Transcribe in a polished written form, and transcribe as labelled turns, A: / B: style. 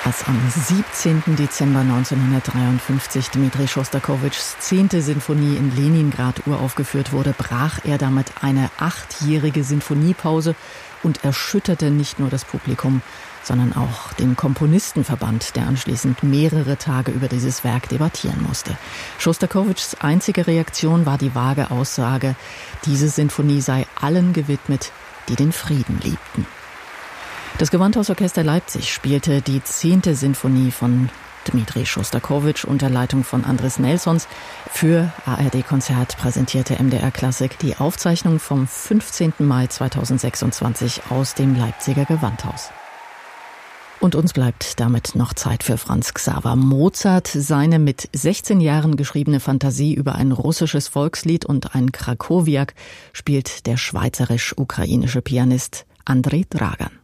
A: Als am 17. Dezember 1953 Dmitri Schostakowitschs 10. Sinfonie in Leningrad uraufgeführt wurde, brach er damit eine 8-jährige Sinfoniepause und erschütterte nicht nur das Publikum, sondern auch den Komponistenverband, der anschließend mehrere Tage über dieses Werk debattieren musste. Schostakowitschs einzige Reaktion war die vage Aussage, diese Sinfonie sei allen gewidmet, die den Frieden liebten. Das Gewandhausorchester Leipzig spielte die 10. Sinfonie von Dmitri Schostakowitsch unter Leitung von Andris Nelsons. Für ARD Konzert präsentierte MDR Klassik die Aufzeichnung vom 15. Mai 2026 aus dem Leipziger Gewandhaus. Und uns bleibt damit noch Zeit für Franz Xaver. Mozart, seine mit 16 Jahren geschriebene Fantasie über ein russisches Volkslied und ein Krakowiak, spielt der schweizerisch-ukrainische Pianist Andrei Dragan.